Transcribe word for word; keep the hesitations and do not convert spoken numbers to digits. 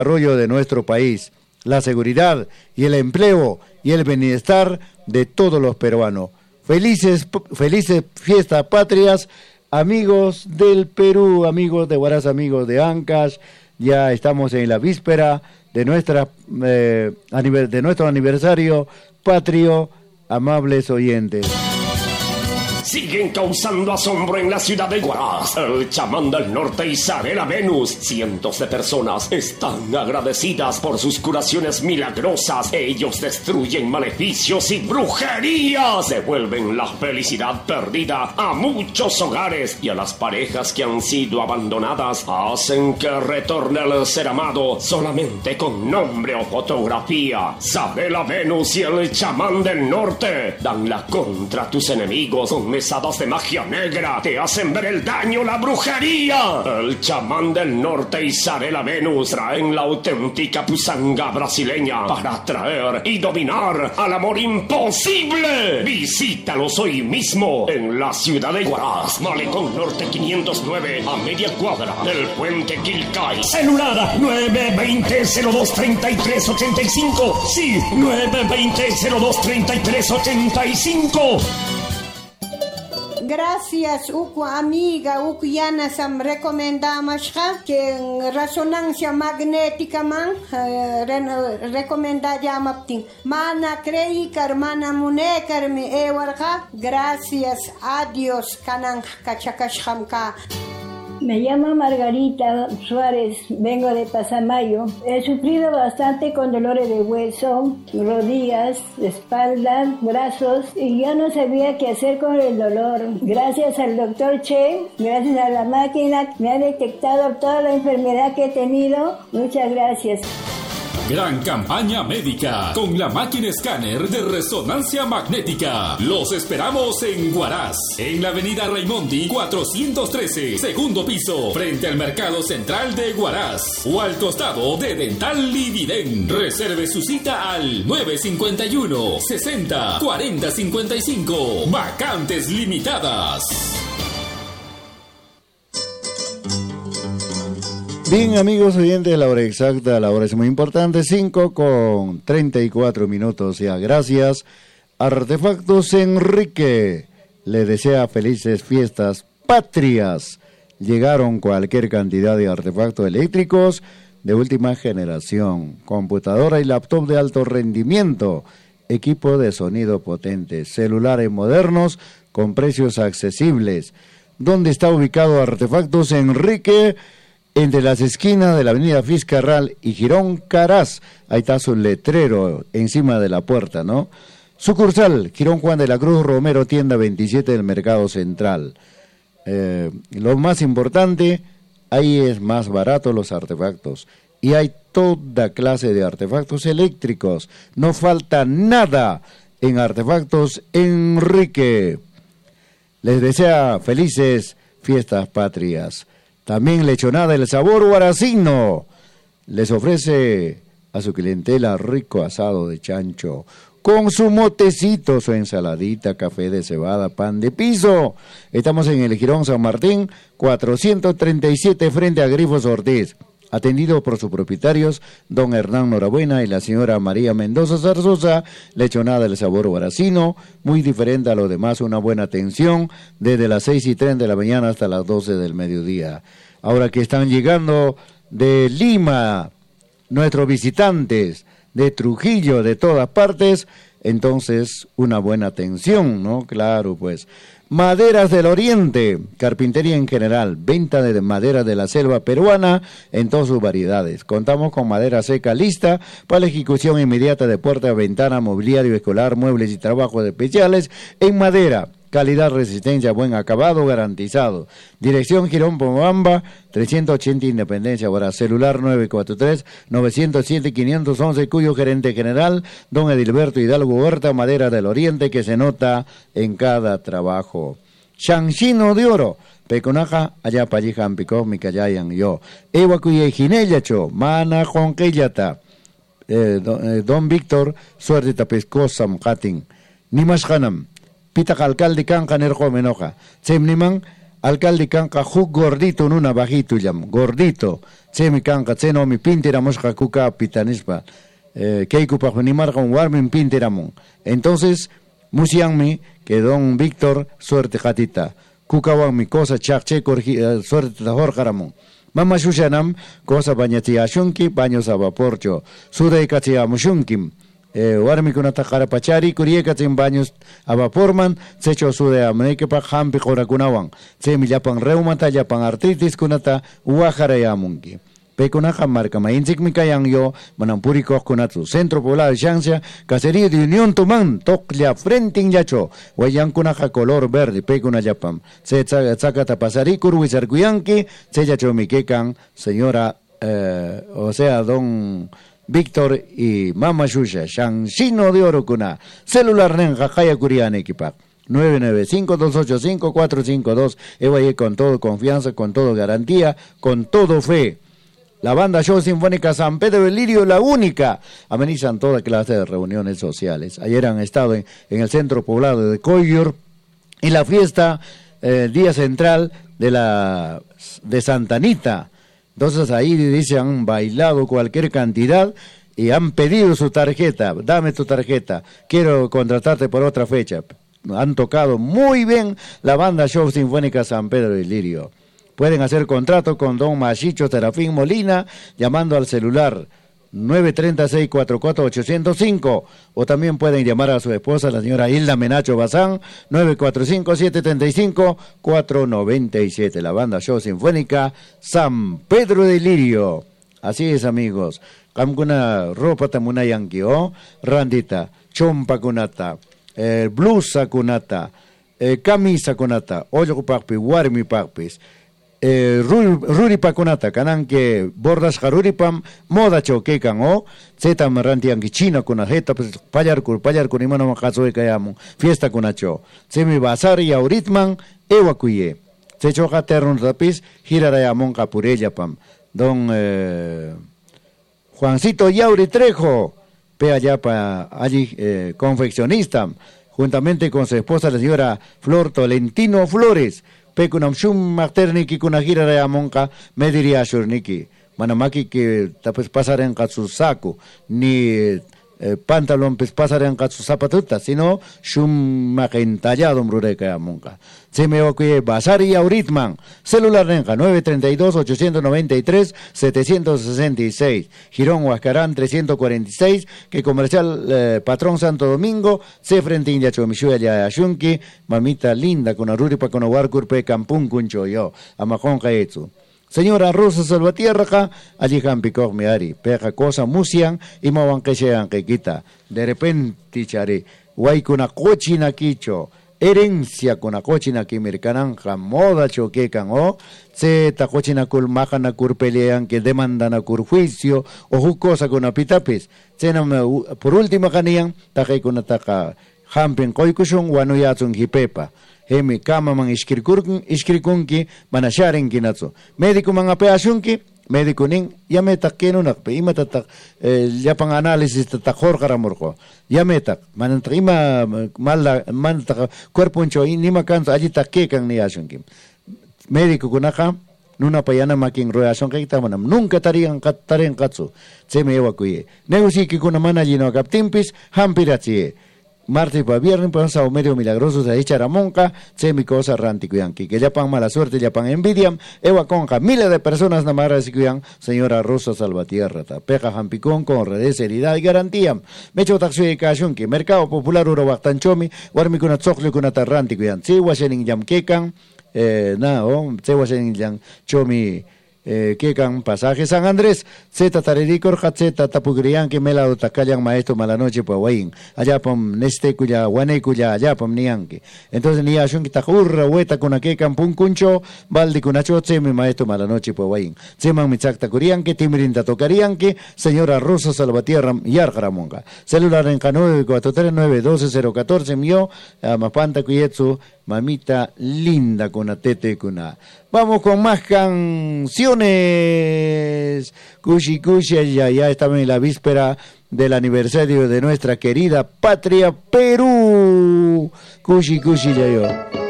desarrollo de nuestro país, la seguridad y el empleo y el bienestar de todos los peruanos. Felices, felices fiestas patrias, amigos del Perú, amigos de Huaraz, amigos de Ancash. Ya estamos en la víspera de nuestra eh, de nuestro aniversario patrio, amables oyentes. Siguen causando asombro en la ciudad de Huaraz. El chamán del norte Isabela Venus. Cientos de personas están agradecidas por sus curaciones milagrosas. Ellos destruyen maleficios y brujerías. Devuelven la felicidad perdida a muchos hogares y a las parejas que han sido abandonadas. Hacen que retorne el ser amado solamente con nombre o fotografía. Isabela Venus y el chamán del norte dan la contra a tus enemigos con mesadas de magia negra, te hacen ver el daño, la brujería. El chamán del norte Isabela Venus traen la auténtica pusanga brasileña para atraer y dominar al amor imposible. Visítalos hoy mismo en la ciudad de Huaraz, Malecón Norte quinientos nueve, a media cuadra del puente Quilcay. Celular nueve veinte cero dos treinta y tres ochenta y cinco. Sí, nueve veinte cero dos treinta y tres ochenta y cinco. Gracias, uku amiga, uku yana sam recomendamos que en resonancia magnética man uh, recomenda llamaptin. Mana crei karmana mune karmi ewarga. Gracias, adiós, kanan kachakashkamka. Me llamo Margarita Suárez, vengo de Pasamayo. He sufrido bastante con dolores de hueso, rodillas, espalda, brazos y ya no sabía qué hacer con el dolor. Gracias al doctor Che, gracias a la máquina, me ha detectado toda la enfermedad que he tenido. Muchas gracias. Gran campaña médica con la máquina escáner de resonancia magnética. Los esperamos en Huaraz, en la avenida Raimondi cuatrocientos trece, segundo piso, frente al Mercado Central de Huaraz, o al costado de Dental Lividen. Reserve su cita al nueve cinco uno, sesenta, cuarenta cincuenta y cinco. Vacantes limitadas. Bien, amigos oyentes, la hora exacta, la hora es muy importante, cinco con treinta y cuatro minutos ya. Gracias. Artefactos Enrique le desea felices fiestas patrias. Llegaron cualquier cantidad de artefactos eléctricos de última generación, computadora y laptop de alto rendimiento, equipo de sonido potente, celulares modernos con precios accesibles. ¿Dónde está ubicado Artefactos Enrique? Entre las esquinas de la avenida Fiscarral y Girón Caraz. Ahí está su letrero encima de la puerta, ¿no? Sucursal, Girón Juan de la Cruz Romero, tienda veintisiete del Mercado Central. Eh, lo más importante, ahí es más barato los artefactos. Y hay toda clase de artefactos eléctricos. No falta nada en Artefactos Enrique. Les desea felices fiestas patrias. También Lechonada El Sabor Huaracino les ofrece a su clientela rico asado de chancho con su motecito, su ensaladita, café de cebada, pan de piso. Estamos en el Girón San Martín, cuatrocientos treinta y siete, frente a Grifos Ortiz. Atendido por sus propietarios, don Hernán Norabuena y la señora María Mendoza Zarzosa. Lechonada El Sabor Huaracino, muy diferente a lo demás, una buena atención desde las seis y treinta de la mañana hasta las doce del mediodía. Ahora que están llegando de Lima nuestros visitantes, de Trujillo, de todas partes, entonces una buena atención, ¿no? Claro, pues. Maderas del Oriente, carpintería en general, venta de madera de la selva peruana en todas sus variedades. Contamos con madera seca lista para la ejecución inmediata de puerta, ventana, mobiliario escolar, muebles y trabajos especiales en madera. Calidad, resistencia, buen acabado garantizado. Dirección Girón Pomabamba, trescientos ochenta Independencia, ahora celular nueve cuatro tres, nueve cero siete, cinco uno uno, cuyo gerente general, don Edilberto Hidalgo Huerta, Madera del Oriente, que se nota en cada trabajo. Shanshino de Oro, Peconaja, allá Pallijan, Picó, Micayayan, yo. Ewa Cuye Ginellacho, Mana Jonqueyata, eh, don, eh, don Víctor, Suerte Tapesco, Samhatin, Nimas Hanam. Pita alcalde kan kaner ko menoja. Semniman alcalde kanka huk gordito nuna bajito llam, gordito, tsemi kanka tsenomi pintiramushka kuka pitanispa, eh, keikupa nimarkan warmin pintiramun. Entonces, musianmi que don Víctor suerte jatita, kukawan mi cosa chakche uh, suerte tahor karamun. Mama shushanam cosa bañati ashunki baños a vaporcho, sude kati amushunkim. Eh, warmi kunata karapachari kurieka tsin baños a vaporman secho sude amneke pa hampi korakunawan tsemi llapan reumata llapan artritis kunata uajara yamunki pekunaka marca mainzik mikayan yo manampuri kunatu centro poblado de Chancia caserío de Unión Tumán toklia frente yacho wayan kunaka color verde pekuna llapan se tsakata pasari kurwisar kuyanki se yacho mikekan señora eh, o sea don Víctor y Mama Shusha, Shansino de Oro Kuna, celular Nenja, Jaya Kurian Equipac, nueve nueve cinco, dos ocho cinco, cuatro cinco dos, Evaye con todo confianza, con todo garantía, con todo fe. La banda Show Sinfónica San Pedro del Lirio, la única, amenizan toda clase de reuniones sociales. Ayer han estado en, en el centro poblado de Coyor, en la fiesta, eh, día central de la de Santa Anita. Entonces ahí dice han bailado cualquier cantidad y han pedido su tarjeta, dame tu tarjeta, quiero contratarte por otra fecha. Han tocado muy bien la banda Show Sinfónica San Pedro del Lirio. Pueden hacer contrato con don Machicho Serafín Molina llamando al celular nueve tres seis cuatro cuatro ocho cero cinco o también pueden llamar a su esposa, la señora Hilda Menacho Bazán, nueve cuatro cinco siete tres cinco cuatro nueve siete, la banda Show Sinfónica San Pedro del Lirio. Así es, amigos. Kamkuna ropa tamuna yanki o randita, chompa kunata, eh, blusa kunata, eh, camisa kunata, ojo pakpi, warmi pakpis. Eh, ruri pakunata kanan que bordas jaruripam moda choquecan o zeta marantian que china con ajeta pues payar kur payar kun imano makazo e kayamu fiesta kunacho semi bazar y auritman ewakuye se choca terron rapis girara yamon capurella pam don eh, Juancito Yauri Trejo pe allá pa allí eh, confeccionista juntamente con su esposa la señora Flor Tolentino Flores pekunam shum marterniki kuna gira ya monka me diría shurniki manamaki que tapes pasar en katsu saco ni eh, pantalón pues pasar en katsu zapatuta sino shum magentallado mrureka ya monka se me ocuye basar y auritman celular renca nueve tres dos ocho nueve tres siete seis seis Girón Huascarán trescientos cuarenta y seis que comercial eh, Patrón Santo Domingo se frente india chomishuya ya shunki mamita linda con aruripa con warkurpe campun kuncho yo amajón kaetsu. Señora Rosa Salvatierra, allí Jampicor Meari, peja cosa musian y mawan que sean que quita. De repente, chare, guay con a cochina quicho, herencia con a cochina que mercananja, moda choquecan o, se ta cochina cul majan a cur pelean que demandan a cur juicio, o cosa con a pitapes. Por último, ganían, taje con a taca, jampen koikushun, guanuyatsun hipepa. Hemi kama mang iskirkurkin iskirkunki manasharen kinatso médico mang apeasunki médico ning yametak kenunak pe imatatak yapang análisis tatakor karamorko yametak manantak ima mala mantak cuerpo ncho inima kanso allí takekan ni asunki médico kunaka nuna payana making royason kita manam nunca tarian taren katsu seme ewakuye negusiki kuna manallino kaptimpis hampiratsie martes para viernes, pasado medio milagroso se echa Ramonca, semi cosa ranticuyanqui, que ya pan mala suerte, ya pan envidiam, ewa conja, miles de personas namara sicuyan, señora Rosa Salvatierra, peja jampicón con redes, seriedad y garantía, mecho taxi de cachunqui, mercado popular uro bactanchomi, warmicuna tzocli kuna tarranticuyan, si washening yam kekan, eh, na, o, se washening yam chomi, Eh, que can pasaje San Andrés, zeta tariricor, zeta tapugrian que me la tacayan maestro malanoche pa wain, allá pam neste cuya, guane cuya, allá pam nianque. Entonces ni ashun que tajurra, hueta con aquel campun cuncho, baldi con achoche, mi maestro malanoche pa wain. Seman mi chacta curian que timirinta tocarían que, señora Rosa Salvatierra, yarjaramonga. Celular en nueve cuatro tres nueve uno dos cero uno cuatro, mío, amapanta cuyetsu, mamita linda con a tete con a. Vamos con más canciones. Cushi Cushi, ya, ya estamos en la víspera del aniversario de nuestra querida patria Perú. Cushi Cushi, ya yo.